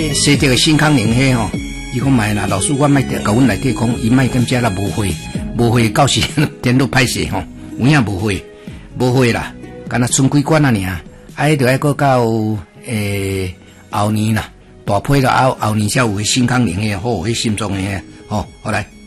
写这个新康宁迄吼，伊讲买啦，老师我卖甲阮内底讲，伊卖踮遮啦无会，无会到时电脑歹势吼，有影无会，无会啦，敢若剩几关啊尔，迄着爱搁到后年啦，大批到后年才有新康宁迄好，迄心脏迄吼，好来。